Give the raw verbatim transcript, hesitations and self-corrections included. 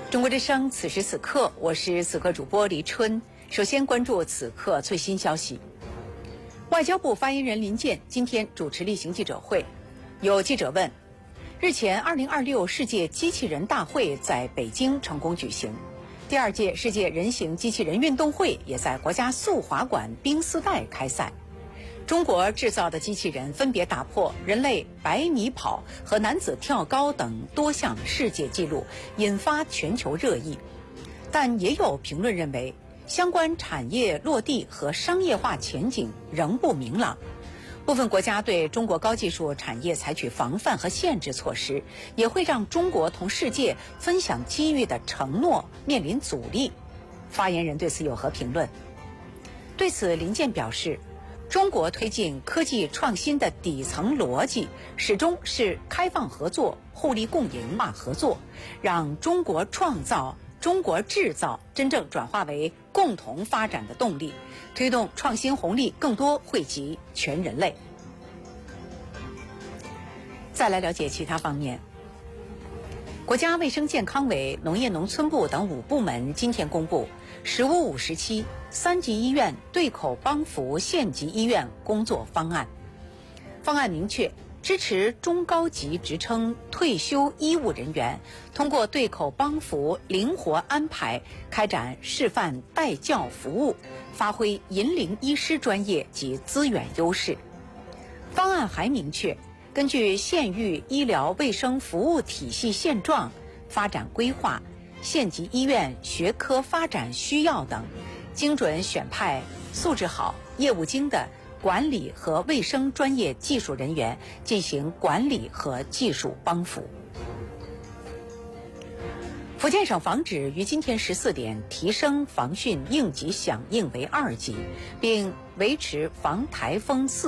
中国之声，此时此刻，我是此刻主播黎春。首先关注此刻最新消息。外交部发言人林健今天主持例行记者会，有记者问：日前，二零二六世界机器人大会在北京成功举行，第二届世界人形机器人运动会也在国家速滑馆冰丝带开赛。中国制造的机器人分别打破人类百米跑和男子跳高等多项世界纪录，引发全球热议。但也有评论认为，相关产业落地和商业化前景仍不明朗。部分国家对中国高技术产业采取防范和限制措施，也会让中国同世界分享机遇的承诺面临阻力。发言人对此有何评论？对此，林健表示，中国推进科技创新的底层逻辑始终是开放合作、互利共赢化合作，让中国创造、中国制造真正转化为共同发展的动力，推动创新红利更多惠及全人类。再来了解其他方面。国家卫生健康委、农业农村部等五部门今天公布“十五五”时期三级医院对口帮扶县级医院工作方案。方案明确，支持中高级职称退休医务人员通过对口帮扶灵活安排，开展示范带教服务，发挥引领医师专业及资源优势。方案还明确，根据县域医疗卫生服务体系现状、发展规划、县级医院学科发展需要等，精准选派素质好、业务精的管理和卫生专业技术人员进行管理和技术帮扶。福建省防指于今天十四点提升防汛应急响应为二级，并维持防台风四